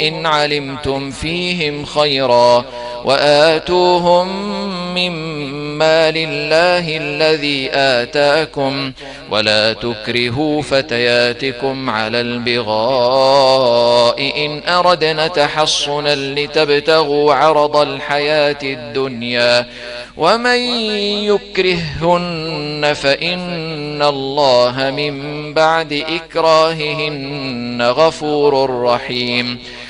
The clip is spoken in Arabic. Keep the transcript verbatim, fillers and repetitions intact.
إن علمتم فيهم خيرا وآتوهم من مال الله الذي آتاكم ولا تكرهوا فتياتكم على البغاء إن أردنا تحصنا لتبتغوا عرض الحياة الدنيا ومن يكرههن فإن الله من بعد إكراههن غفور رحيم.